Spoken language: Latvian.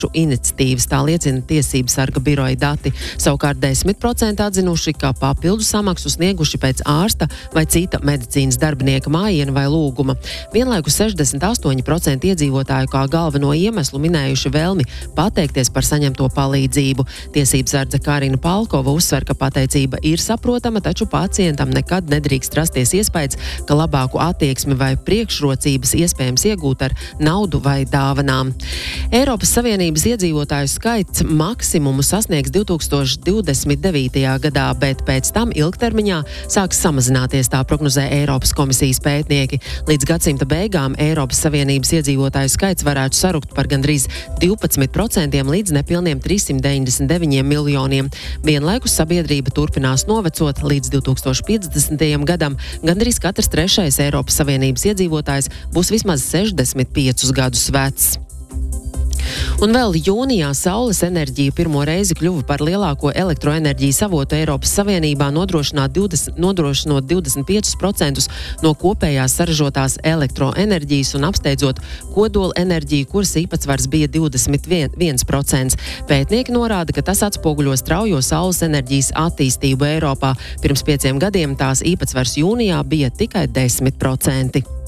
iniciatīvas, tā liecina Tiesību sarga biroja dati. Savukārt 10% atzinuši, ka papildu samaksu snieguši pēc ārsta vai cita medicīnas darbinieka mājiena vai lūguma. Vienlaikus 68% iedzīvotāju kā galveno iemeslu minējuši vēlmi pateikties par saņemto palīdzību. Tiesību sardze Karina Palkova uzsver, ka pateicība ir saprotama, taču pacientam nekad nedrīkst rasties iespējas, ka labāku attieksmi vai priekšrocības iespējams iegūt ar naudu vai dāvanām. Eiropas Savienības iedzīvotāju skaits maksimumu sasniegs 2029. gadā, bet pēc tam ilgtermiņā sāks samazināties, tā prognozē Eiropas komisijas pētnieki. Līdz gadsimta beigām Eiropas Savienības iedzīvotāju skaits varētu sarukt par gandrīz 12% līdz nepilniem 399 miljoniem. Vienlaikus sabiedrība turpinās novecot līdz 2050. gadam. Gandrīz katrs trešais Eiropas Savienības iedzīvotājs būs vismaz 65 gadus vecs. Un vēl jūnijā saules enerģija pirmo reizi kļuva par lielāko elektroenerģijas avotu Eiropas Savienībā, nodrošinot 25% no kopējās saražotās elektroenerģijas un apsteidzot kodola enerģiju, kuras īpatsvars bija 21%. Pētnieki norāda, ka tas atspoguļo straujo saules enerģijas attīstību Eiropā. Pirms 5 gadiem tās īpatsvars jūnijā bija tikai 10%.